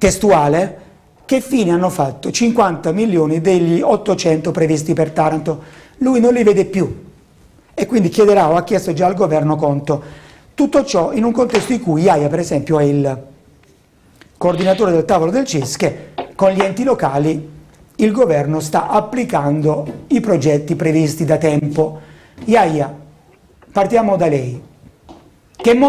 testuale, che fine hanno fatto 50 milioni degli 800 previsti per Taranto? Lui non li vede più e quindi chiederà o ha chiesto già al governo conto. Tutto ciò in un contesto in cui Iaia, per esempio, è il coordinatore del tavolo del CIS, che con gli enti locali il governo sta applicando i progetti previsti da tempo. Iaia, partiamo da lei. Che